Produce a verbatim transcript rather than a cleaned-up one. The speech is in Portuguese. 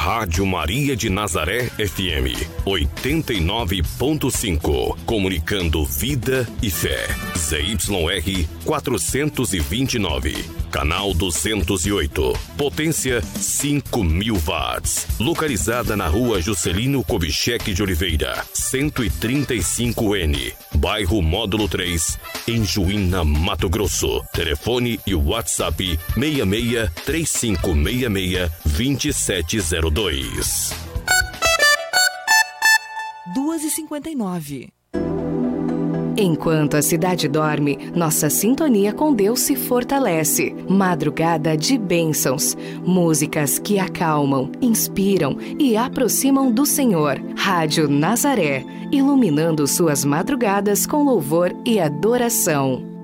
Rádio Maria de Nazaré F M, oitenta e nove ponto cinco. Comunicando vida e fé. Z Y R quatrocentos e vinte e nove. Canal duzentos e oito. Potência cinco mil watts. Localizada na rua Juscelino Kubitschek de Oliveira, cento e trinta e cinco N. Bairro Módulo três, em Juína, Mato Grosso. Telefone e WhatsApp seis seis três cinco seis seis dois sete zero dois. duas e cinquenta e nove. Enquanto a cidade dorme, nossa sintonia com Deus se fortalece. Madrugada de bênçãos. Músicas que acalmam, inspiram e aproximam do Senhor. Rádio Nazaré, iluminando suas madrugadas com louvor e adoração.